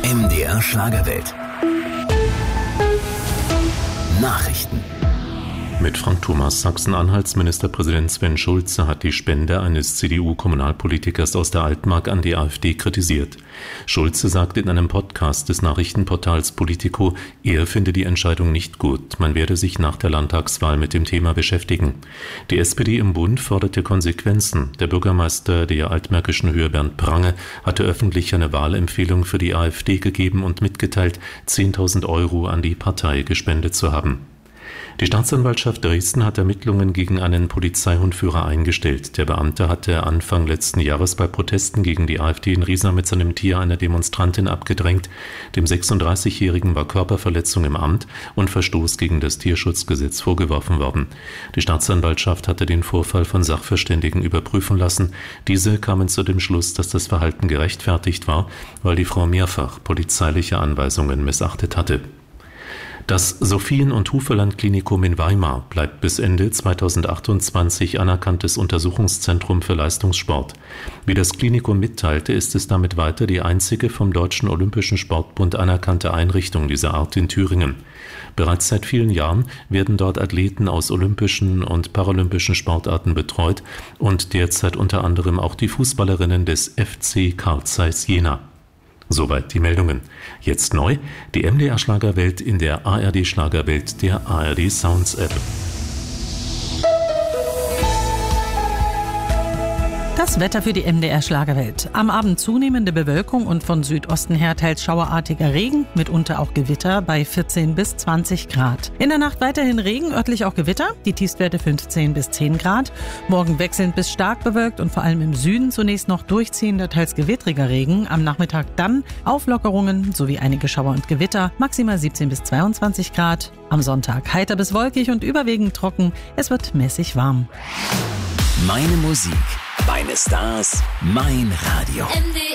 MDR Schlagerwelt. Nachrichten. Mit Frank Thomas. Sachsen-Anhalts Ministerpräsident Sven Schulze hat die Spende eines CDU-Kommunalpolitikers aus der Altmark an die AfD kritisiert. Schulze sagte in einem Podcast des Nachrichtenportals Politico, er finde die Entscheidung nicht gut. Man werde sich nach der Landtagswahl mit dem Thema beschäftigen. Die SPD im Bund forderte Konsequenzen. Der Bürgermeister der altmärkischen Höhe Bernd Prange hatte öffentlich eine Wahlempfehlung für die AfD gegeben und mitgeteilt, 10.000 € an die Partei gespendet zu haben. Die Staatsanwaltschaft Dresden hat Ermittlungen gegen einen Polizeihundführer eingestellt. Der Beamte hatte Anfang letzten Jahres bei Protesten gegen die AfD in Riesa mit seinem Tier eine Demonstrantin abgedrängt. Dem 36-Jährigen war Körperverletzung im Amt und Verstoß gegen das Tierschutzgesetz vorgeworfen worden. Die Staatsanwaltschaft hatte den Vorfall von Sachverständigen überprüfen lassen. Diese kamen zu dem Schluss, dass das Verhalten gerechtfertigt war, weil die Frau mehrfach polizeiliche Anweisungen missachtet hatte. Das Sophien- und Hufeland-Klinikum in Weimar bleibt bis Ende 2028 anerkanntes Untersuchungszentrum für Leistungssport. Wie das Klinikum mitteilte, ist es damit weiter die einzige vom Deutschen Olympischen Sportbund anerkannte Einrichtung dieser Art in Thüringen. Bereits seit vielen Jahren werden dort Athleten aus olympischen und paralympischen Sportarten betreut und derzeit unter anderem auch die Fußballerinnen des FC Carl Zeiss Jena. Soweit die Meldungen. Jetzt neu, die MDR Schlagerwelt in der ARD Schlagerwelt der ARD Sounds App. Das Wetter für die MDR Schlagerwelt. Am Abend zunehmende Bewölkung und von Südosten her teils schauerartiger Regen, mitunter auch Gewitter bei 14 bis 20 Grad. In der Nacht weiterhin Regen, örtlich auch Gewitter, die Tiefstwerte 15 bis 10 Grad. Morgen wechselnd bis stark bewölkt und vor allem im Süden zunächst noch durchziehender, teils gewittriger Regen. Am Nachmittag dann Auflockerungen sowie einige Schauer und Gewitter, maximal 17 bis 22 Grad. Am Sonntag heiter bis wolkig und überwiegend trocken. Es wird mäßig warm. Meine Musik, meine Stars, mein Radio. MDR